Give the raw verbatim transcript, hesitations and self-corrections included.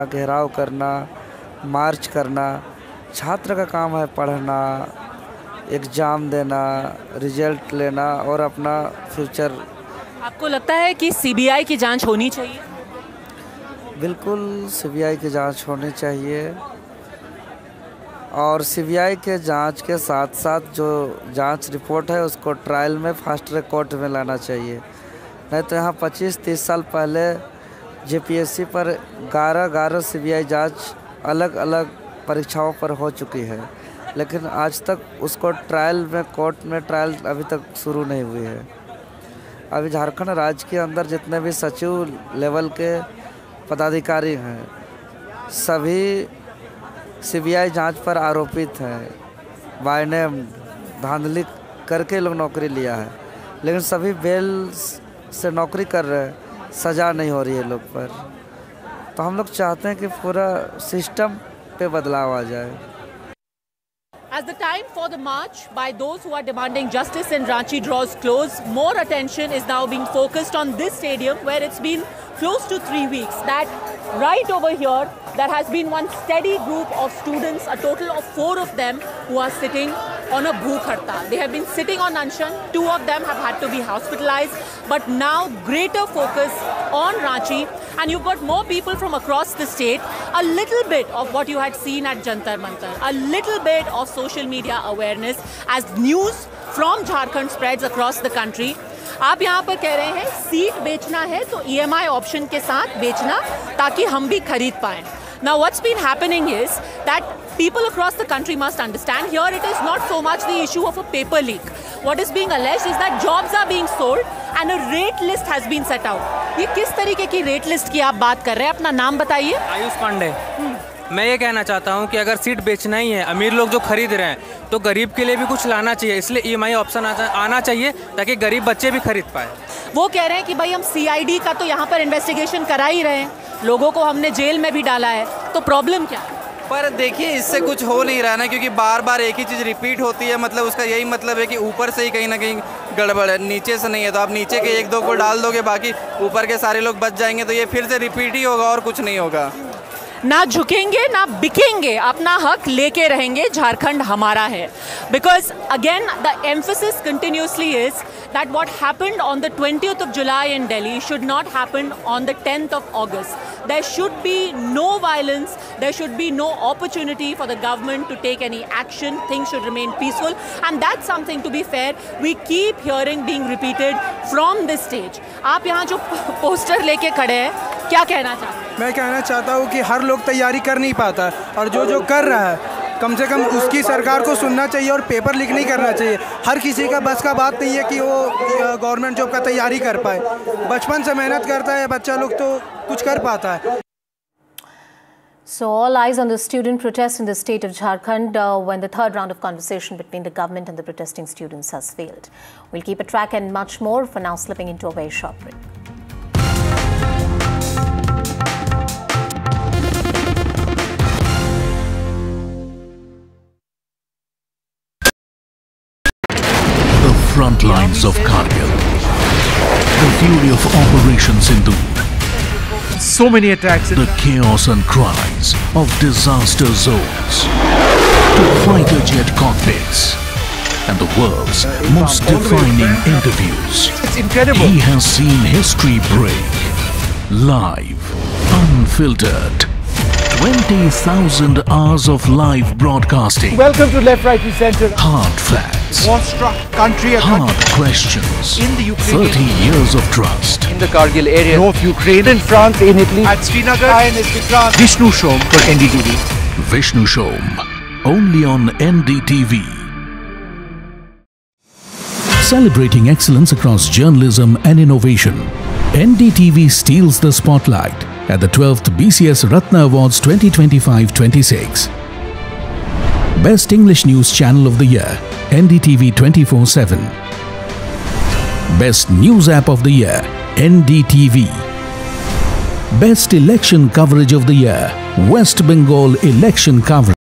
घेराव करना, मार्च करना। छात्र का काम है पढ़ना, एग्ज़ाम देना, रिजल्ट लेना और अपना फ्यूचर। आपको लगता है कि सीबीआई की जांच होनी चाहिए? बिल्कुल सीबीआई की जांच होनी चाहिए और सीबीआई के जांच के साथ साथ जो जांच रिपोर्ट है उसको ट्रायल में फास्ट ट्रैक कोर्ट में लाना चाहिए। नहीं तो यहाँ पच्चीस तीस साल पहले जेपीएससी पर ग्यारह ग्यारह सीबीआई जांच अलग अलग परीक्षाओं पर हो चुकी है, लेकिन आज तक उसको ट्रायल में कोर्ट में ट्रायल अभी तक शुरू नहीं हुई है। अभी झारखंड राज्य के अंदर जितने भी सचिव लेवल के पदाधिकारी हैं सभी सीबीआई जांच पर आरोपित हैं। बाय नेम धांधली करके लोग नौकरी लिया है, लेकिन सभी बेल से नौकरी कर रहे हैं, सज़ा नहीं हो रही है लोग पर। तो हम लोग चाहते हैं कि पूरा सिस्टम पे बदलाव आ जाए। As the time for the march by those who are demanding justice in Ranchi draws close, more attention is now being focused on this stadium where it's been close to three weeks. That right over here, there has been one steady group of students, a total of four of them who are sitting on a bhook hartal. They have been sitting on Anshan. Two of them have had to be hospitalized, but now greater focus on Ranchi. And you've got more people from across the state, a little bit of what you had seen at Jantar Mantar, a little bit of social media awareness as news from Jharkhand spreads across the country. आप यहाँ पर कह रहे हैं seat बेचना है तो EMI option के साथ बेचना ताकि हम भी खरीद पाएं। Now what's been happening is that people across the country must understand here it is not so much the issue of a paper leak. What is being alleged is that jobs are being sold and a rate list has been set out. ये किस तरीके की rate list की आप बात कर रहे हैं? अपना नाम बताइए। आयुष पांडे। मैं ये कहना चाहता हूँ कि अगर सीट बेचना ही है, अमीर लोग जो खरीद रहे हैं तो गरीब के लिए भी कुछ लाना चाहिए, इसलिए ईएमआई ऑप्शन आना चाहिए ताकि गरीब बच्चे भी खरीद पाए। वो कह रहे हैं कि भाई हम सीआईडी का तो यहाँ पर इन्वेस्टिगेशन करा ही रहे हैं, लोगों को हमने जेल में भी डाला है, तो प्रॉब्लम क्या? पर देखिए इससे कुछ हो नहीं रहा ना, क्योंकि बार बार एक ही चीज़ रिपीट होती है। मतलब उसका यही मतलब है कि ऊपर से ही कहीं ना कहीं गड़बड़ है, नीचे से नहीं है। तो आप नीचे के एक दो को डाल दोगे, बाकी ऊपर के सारे लोग बच जाएंगे, तो ये फिर से रिपीट ही होगा और कुछ नहीं होगा। ना झुकेंगे ना बिकेंगे, अपना हक लेके रहेंगे, झारखंड हमारा है। Because again the emphasis continuously is that what happened on the twentieth of July in Delhi should not happen on the tenth of August. There should be no violence, there should be no opportunity for the government to take any action. Things should remain peaceful, and that's something, to be fair, we keep hearing being repeated from this stage. आप यहाँ जो poster लेके खड़े हैं, क्या कहना चाहते हैं? मैं कहना चाहता हूँ कि हर लोग तैयारी कर नहीं पाता है, और जो जो कर रहा है कम से कम उसकी सरकार को सुनना चाहिए और पेपर लीक नहीं करना चाहिए। हर किसी का बस का बात नहीं है कि वो गवर्नमेंट जॉब का तैयारी कर पाए। बचपन से मेहनत करता है बच्चा लोग तो कुछ कर पाता है। So all eyes on the student protests in the state of Jharkhand uh, when the third round of conversation between the government and the protesting students has failed. We'll keep a track and much more. For now, slipping into a very short break. Front lines of Kargil, the fury of Operation Sindhu, so many attacks, the chaos and cries of disaster zones, to fighter jet cockpits, and the world's most defining interviews. It's incredible. He has seen history break, live, unfiltered. twenty thousand hours of live broadcasting. Welcome to Left, Right, Center. Hard facts. War-struck country. Hard country. questions. In the Ukraine. thirty years of trust. In the Kargil area. North Ukraine. In France, in Italy. At Srinagar. And in France. Vishnu Shom for N D T V. Vishnu Shom. Only on N D T V. Celebrating excellence across journalism and innovation, N D T V steals the spotlight at the twelfth B C S Ratna Awards twenty twenty-five twenty-six. Best English News Channel of the Year, N D T V twenty-four seven. Best News App of the Year, N D T V. Best Election Coverage of the Year, West Bengal Election Coverage.